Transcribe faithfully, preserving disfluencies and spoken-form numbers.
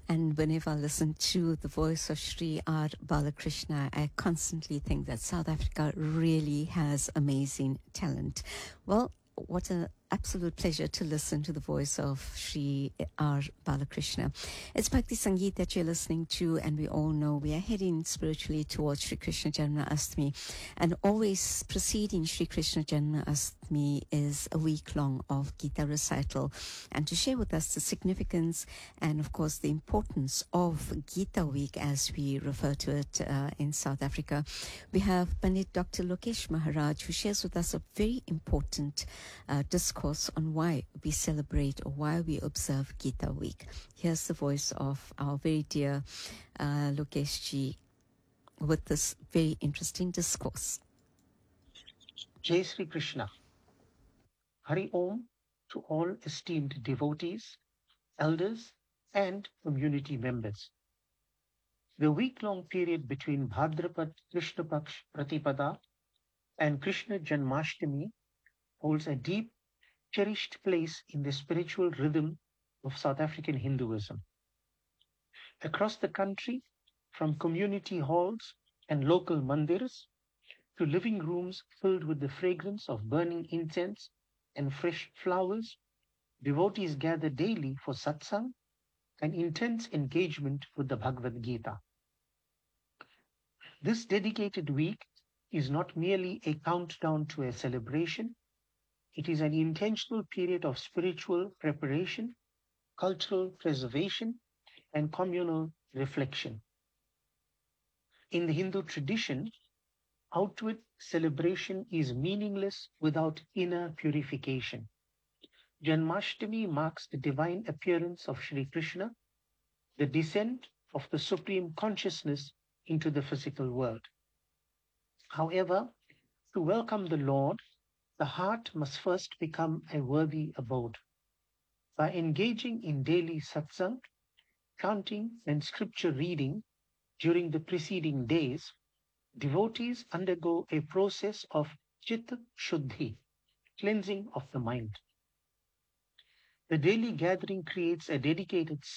And whenever I listen to the voice of Sri R. Balakrishna, I constantly think that South Africa really has amazing talent. Well, what an absolute pleasure to listen to the voice of Sri R. Balakrishna. It's Bhakti Sangeet that you're listening to, and we all know we are heading spiritually towards Sri Krishna Janmashtami. And always preceding Sri Krishna Janmashtami is a week long of Gita recital. And to share with us the significance and, of course, the importance of Gita Week, as we refer to it uh, in South Africa, we have Pandit Doctor Lokesh Maharaj, who shares with us a very important uh, discourse on why we celebrate or why we observe Gita Week. Here's the voice of our very dear uh, Lokesh ji with this very interesting discourse. Jai Sri Krishna. Hari Om to all esteemed devotees, elders, and community members. The week-long period between Bhadrapad Krishna Paksh Pratipada and Krishna Janmashtami holds a deep, cherished place in the spiritual rhythm of South African Hinduism. Across the country, from community halls and local mandirs to living rooms filled with the fragrance of burning incense and fresh flowers, devotees gather daily for satsang and intense engagement with the Bhagavad Gita. This dedicated week is not merely a countdown to a celebration, it is an intentional period of spiritual preparation, cultural preservation, and communal reflection. In the Hindu tradition, outward celebration is meaningless without inner purification. Janmashtami marks the divine appearance of Sri Krishna, the descent of the supreme consciousness into the physical world. However, to welcome the Lord, the heart must first become a worthy abode. By engaging in daily satsang, chanting, and scripture reading during the preceding days, devotees undergo a process of Chitta Shuddhi, cleansing of the mind. The daily gathering creates a dedicated